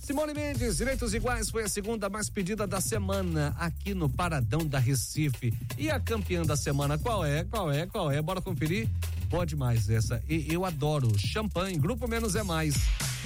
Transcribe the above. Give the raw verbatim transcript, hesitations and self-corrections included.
Simone Mendes, Direitos Iguais foi a segunda mais pedida da semana aqui no Paradão da Recife. E a campeã da semana qual é? Qual é? Qual é? Bora conferir? Boa demais essa. E eu adoro champanhe, Grupo Menos é Mais.